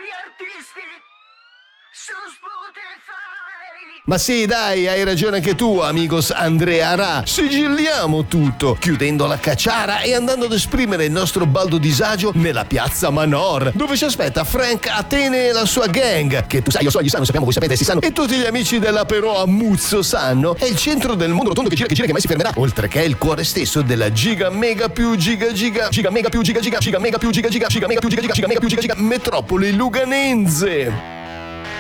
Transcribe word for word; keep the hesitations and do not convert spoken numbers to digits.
gli artisti su Spotify. Ma sì, dai, hai ragione anche tu, amigos Andrea Ra. Sigilliamo tutto, chiudendo la cacciara e andando ad esprimere il nostro baldo disagio nella piazza Manor, dove ci aspetta Frank Atene e la sua gang, che tu sai, io so, gli sanno, sappiamo, voi sapete, si sanno, e tutti gli amici della Però a Muzzo sanno, è il centro del mondo rotondo che gira, che gira, che mai si fermerà, oltre che il cuore stesso della giga mega più giga giga, giga mega più giga giga, giga mega più giga giga, giga mega più giga giga, giga mega più giga giga, metropoli luganense.